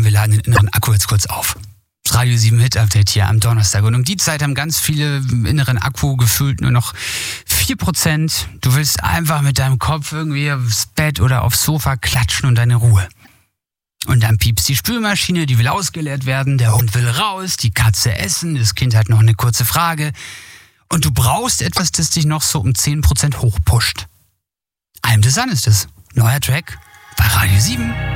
Komm, wir laden den inneren Akku jetzt kurz auf. Das Radio 7 Hit Update hier am Donnerstag. Und um die Zeit haben ganz viele inneren Akku gefüllt nur noch 4%. Du willst einfach mit deinem Kopf irgendwie aufs Bett oder aufs Sofa klatschen und deine Ruhe. Und dann piepst die Spülmaschine, die will ausgeleert werden, der Hund will raus, die Katze essen, das Kind hat noch eine kurze Frage. Und du brauchst etwas, das dich noch so um 10% hochpusht. I'm the Sun ist es. Neuer Track bei Radio 7.